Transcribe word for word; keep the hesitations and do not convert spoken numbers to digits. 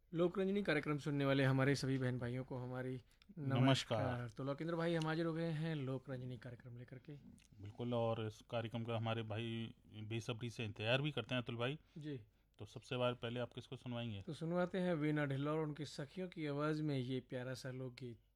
लोक रंजनी कार्यक्रम सुनने वाले हमारे सभी बहन भाइयों को हमारी नमस्कार। नमस्कार। तो लोकेंद्र भाई हम हाजिर हो गए हैं लोक रंजनी कार्यक्रम लेकर के। बिल्कुल, और इस कार्यक्रम का हमारे भाई बेसब्री से इंतजार भी करते हैं अतुल भाई। जी। तो सबसे बार पहले आप किसको सुनवाएंगे? तो सुनवाते हैं वीना ढिल्लों और उनकी सखियों की आवाज़ में ये प्यारा सा लोकगीत।